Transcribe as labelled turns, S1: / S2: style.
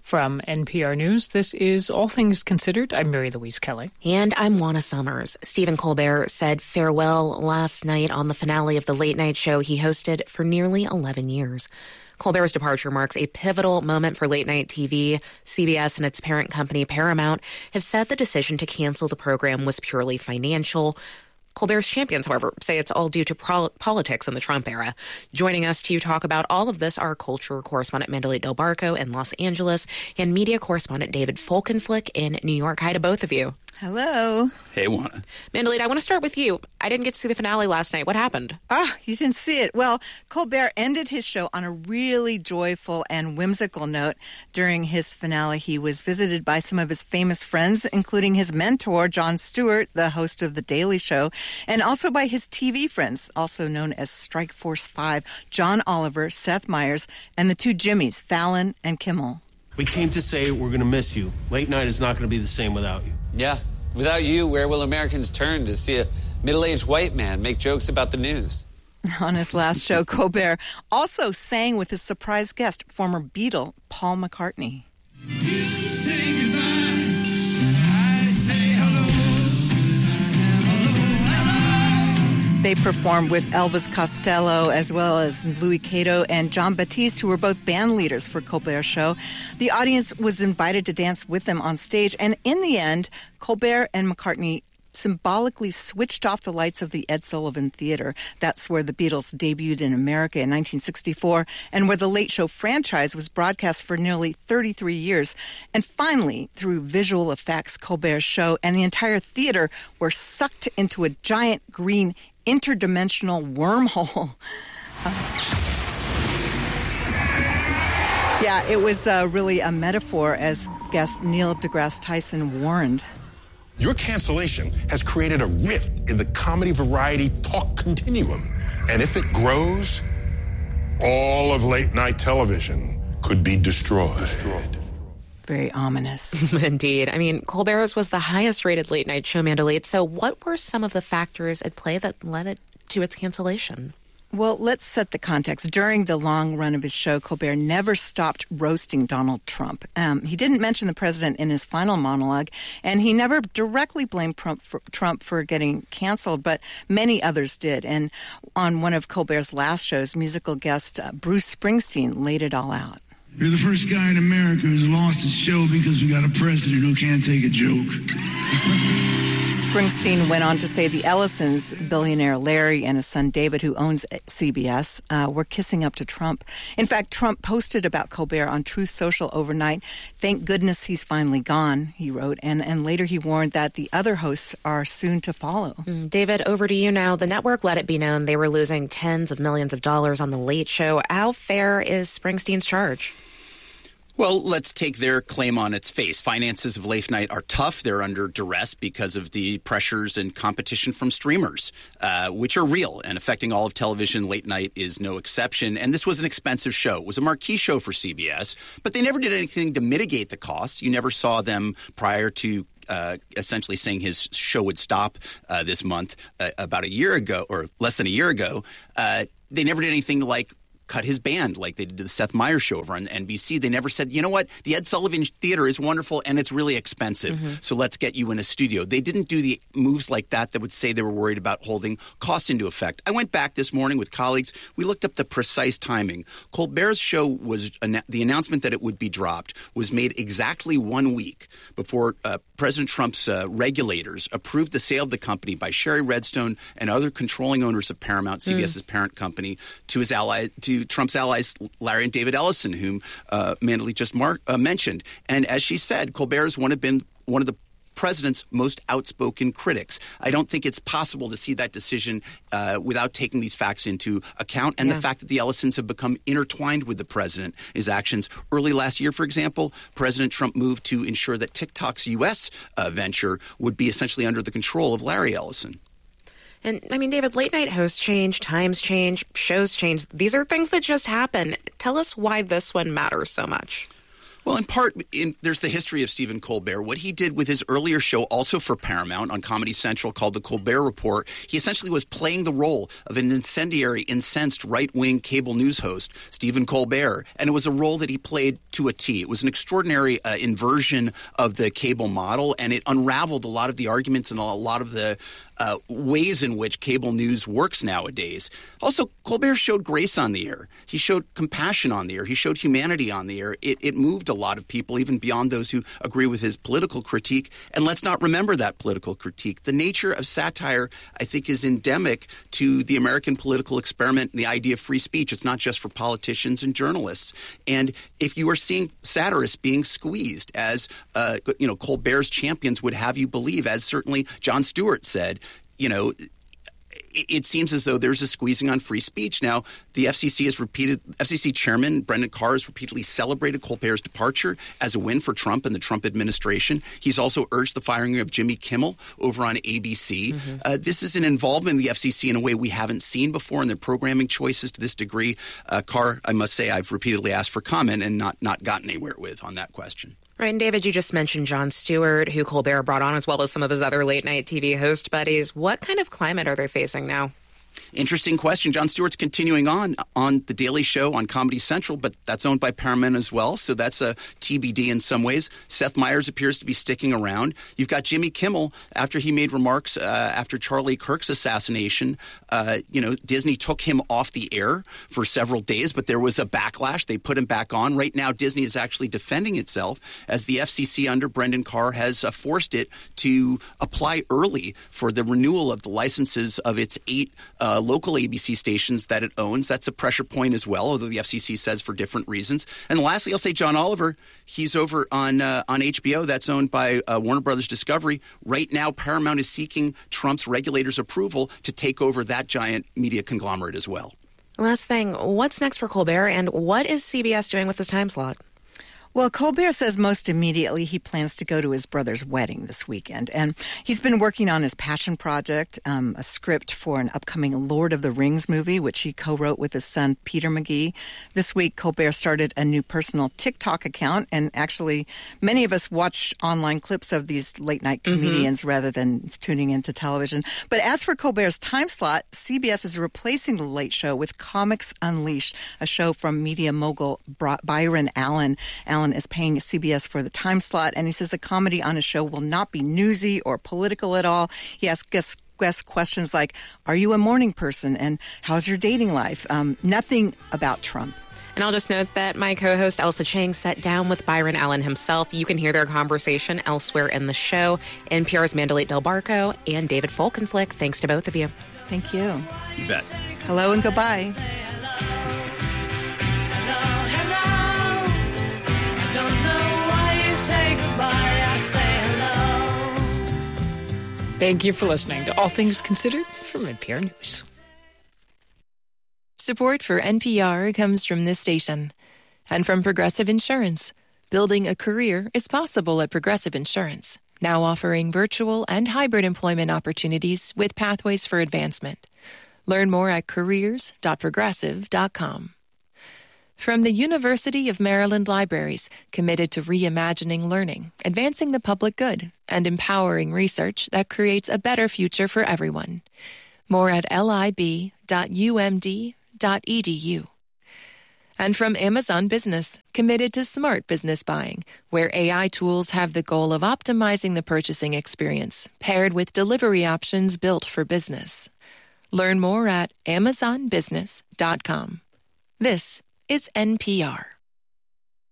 S1: From NPR News, this is All Things Considered. I'm Mary Louise Kelly.
S2: And I'm Juana Summers. Stephen Colbert said farewell last night on the finale of the late-night show he hosted for nearly 11 years. Colbert's departure marks a pivotal moment for late-night TV. CBS and its parent company, Paramount, have said the decision to cancel the program was purely financial. Colbert's champions, however, say it's all due to politics in the Trump era. Joining us to talk about all of this are culture correspondent Mandalit Del Barco in Los Angeles and media correspondent David Folkenflik in New York. Hi to both of you.
S3: Hello.
S4: Hey, Juana.
S2: Mandalit, I want to start with you. I didn't get to see the finale last night. What happened?
S3: You didn't see it. Well, Colbert ended his show on a really joyful and whimsical note. During his finale, he was visited by some of his famous friends, including his mentor, Jon Stewart, the host of The Daily Show, and also by his TV friends, also known as Strikeforce 5, John Oliver, Seth Meyers, and the two Jimmys, Fallon and Kimmel.
S5: We came to say we're going to miss you. Late night is not going to be the same without you.
S6: Yeah. Without you, where will Americans turn to see a middle-aged white man make jokes about the news?
S3: On his last show, Colbert also sang with his surprise guest, former Beatle Paul McCartney.
S7: You say goodbye, I say hello. Hello.
S3: They performed with Elvis Costello as well as Louis Cato and Jon Batiste, who were both band leaders for Colbert's show. The audience was invited to dance with them on stage, and in the end, Colbert and McCartney symbolically switched off the lights of the Ed Sullivan Theater. That's where the Beatles debuted in America in 1964 and where the Late Show franchise was broadcast for nearly 33 years. And finally, through visual effects, Colbert's show and the entire theater were sucked into a giant green interdimensional wormhole. Yeah, it was really a metaphor, as guest Neil deGrasse Tyson warned.
S8: Your cancellation has created a rift in the comedy variety talk continuum. And if it grows, all of late night television could be destroyed.
S3: Very ominous.
S2: Indeed. I mean, Colbert's was the highest rated late night show, Mandalit. So what were some of the factors at play that led it to its cancellation?
S3: Well, let's set the context. During the long run of his show, Colbert never stopped roasting Donald Trump. He didn't mention the president in his final monologue, and he never directly blamed Trump for getting canceled, but many others did. And on one of Colbert's last shows, musical guest Bruce Springsteen laid it all out.
S7: You're the first guy in America who's lost his show because we got a president who can't take a joke.
S3: Springsteen went on to say the Ellisons, billionaire Larry and his son David, who owns CBS, were kissing up to Trump. In fact, Trump posted about Colbert on Truth Social overnight. "Thank goodness he's finally gone," he wrote. And later he warned that the other hosts are soon to follow.
S2: David, over to you now. The network let it be known they were losing tens of millions of dollars on The Late Show. How fair is Springsteen's charge?
S4: Well, let's take their claim on its face. Finances of late night are tough. They're under duress because of the pressures and competition from streamers, which are real and affecting all of television. Late night is no exception. And this was an expensive show. It was a marquee show for CBS, but they never did anything to mitigate the cost. You never saw them prior to essentially saying his show would stop this month about a year ago or less than a year ago. They never did anything like cut his band like they did to the Seth Meyers show over on NBC. They never said, you know what, the Ed Sullivan Theater is wonderful and it's really expensive, so let's get you in a studio. They didn't do the moves like that would say they were worried about holding costs into effect. I went back this morning with colleagues. We looked up the precise timing. Colbert's show was the announcement that it would be dropped was made exactly 1 week before President Trump's regulators approved the sale of the company by Sherry Redstone and other controlling owners of Paramount, CBS's parent company, to his ally, to Trump's allies, Larry and David Ellison, whom Mandalit just mentioned. And as she said, Colbert has been one of the president's most outspoken critics. I don't think it's possible to see that decision without taking these facts into account and the fact that the Ellisons have become intertwined with the president, his actions. Early last year, for example, President Trump moved to ensure that TikTok's U.S. Venture would be essentially under the control of Larry Ellison.
S2: And, I mean, David, late night hosts change, times change, shows change. These are things that just happen. Tell us why this one matters so much.
S4: Well, in part, there's the history of Stephen Colbert. What he did with his earlier show, also for Paramount on Comedy Central, called The Colbert Report, he essentially was playing the role of an incendiary, incensed right-wing cable news host, Stephen Colbert. And it was a role that he played to a T. It was an extraordinary inversion of the cable model, and it unraveled a lot of the arguments and a lot of the ways in which cable news works nowadays. Also, Colbert showed grace on the air. He showed compassion on the air. He showed humanity on the air. It moved a lot of people, even beyond those who agree with his political critique. And let's not remember that political critique. The nature of satire, I think, is endemic to the American political experiment and the idea of free speech. It's not just for politicians and journalists. And if you are seeing satirists being squeezed, as Colbert's champions would have you believe, as certainly Jon Stewart said, it seems as though there's a squeezing on free speech. Now, the FCC chairman, Brendan Carr, has repeatedly celebrated Colbert's departure as a win for Trump and the Trump administration. He's also urged the firing of Jimmy Kimmel over on ABC. Mm-hmm. This is an involvement in the FCC in a way we haven't seen before in their programming choices to this degree. Carr, I must say, I've repeatedly asked for comment and not gotten anywhere with on that question.
S2: Right, and David, you just mentioned Jon Stewart, who Colbert brought on, as well as some of his other late-night TV host buddies. What kind of climate are they facing now?
S4: Interesting question. Jon Stewart's continuing on The Daily Show on Comedy Central, but that's owned by Paramount as well, so that's a TBD in some ways. Seth Meyers appears to be sticking around. You've got Jimmy Kimmel, after he made remarks after Charlie Kirk's assassination. Disney took him off the air for several days, but there was a backlash. They put him back on. Right now, Disney is actually defending itself as the FCC under Brendan Carr has forced it to apply early for the renewal of the licenses of its 8 local ABC stations that it owns. That's a pressure point as well, although the FCC says for different reasons. And lastly, I'll say John Oliver. He's over on HBO. That's owned by Warner Brothers Discovery. Right now, Paramount is seeking Trump's regulators' approval to take over that giant media conglomerate as well.
S2: Last thing, what's next for Colbert, and what is CBS doing with his time slot?
S3: Well, Colbert says most immediately he plans to go to his brother's wedding this weekend. And he's been working on his passion project, a script for an upcoming Lord of the Rings movie, which he co-wrote with his son, Peter McGee. This week, Colbert started a new personal TikTok account. And actually, many of us watch online clips of these late-night comedians rather than tuning into television. But as for Colbert's time slot, CBS is replacing The Late Show with Comics Unleashed, a show from media mogul Byron Allen. Allen is paying CBS for the time slot, and he says the comedy on his show will not be newsy or political at all. He asks guests questions like, are you a morning person, and how's your dating life? Nothing about Trump.
S2: And I'll just note that my co-host Elsa Chang sat down with Byron Allen himself. You can hear their conversation elsewhere in the show. NPR's Mandalay Del Barco and David Folkenflik. Thanks to both of you.
S3: Thank you.
S4: You bet.
S3: Hello and goodbye.
S1: Thank you for listening to All Things Considered from NPR News.
S9: Support for NPR comes from this station and from Progressive Insurance. Building a career is possible at Progressive Insurance, now offering virtual and hybrid employment opportunities with pathways for advancement. Learn more at careers.progressive.com. From the University of Maryland Libraries, committed to reimagining learning, advancing the public good, and empowering research that creates a better future for everyone. More at lib.umd.edu. And from Amazon Business, committed to smart business buying, where AI tools have the goal of optimizing the purchasing experience, paired with delivery options built for business. Learn more at amazonbusiness.com. This is NPR.